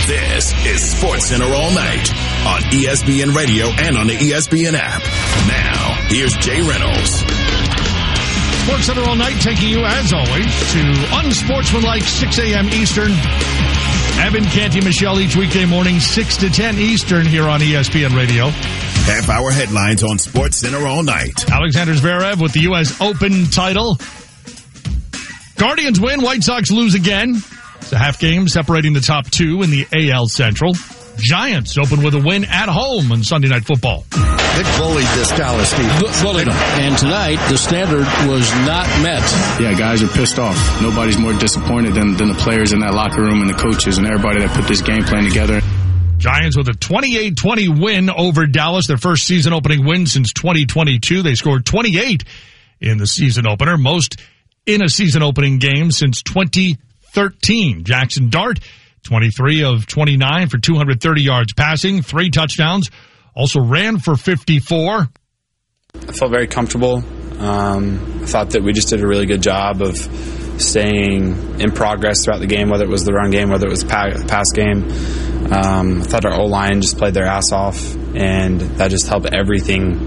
This is SportsCenter All Night on ESPN Radio and on the ESPN app. Now, here's Jay Reynolds. SportsCenter All Night taking you, as always, to unsportsmanlike 6 a.m. Eastern. Evan, Canty, Michelle each weekday morning, 6 to 10 Eastern here on ESPN Radio. Half-hour headlines on SportsCenter All Night. Alexander Zverev with the U.S. Open title. Guardians win, White Sox lose again. It's a half game separating the top two in the AL Central. Giants open with a win at home on Sunday Night Football. They bullied this Dallas team. Bullied them. And tonight, the standard was not met. Yeah, guys are pissed off. Nobody's more disappointed than the players in that locker room and the coaches and everybody that put this game plan together. Giants with a 28-20 win over Dallas, their first season opening win since 2022. They scored 28 in the season opener, most in a season opening game since 2013. Jackson Dart, 23 of 29 for 230 yards passing, 3 touchdowns, also ran for 54. I felt very comfortable. I thought that we just did a really good job of staying in progress throughout the game, whether it was the run game, whether it was the pass game. I thought our O-line just played their ass off, and that just helped everything